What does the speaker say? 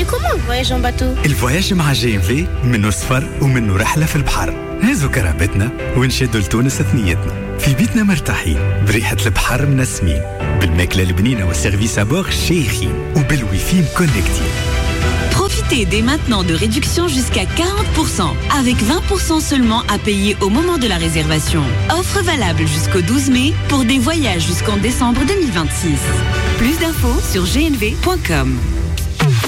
comment le voyage en bateau؟ الفواياج مع GMV منه سفر ومنه رحلة في البحر. هزوا كرامتنا ونشدوا لتونس ثنيتنا. في بيتنا مرتاحين بريحة البحر منسمين بالماكلة البنينة والسيرفيس أبور شيخين وبالويفي مكونكتين. Profitez dès maintenant de réductions jusqu'à 40%, avec 20% seulement à payer au moment de la réservation. Offre valable jusqu'au 12 mai pour des voyages jusqu'en décembre 2026. Plus d'infos sur gnv.com.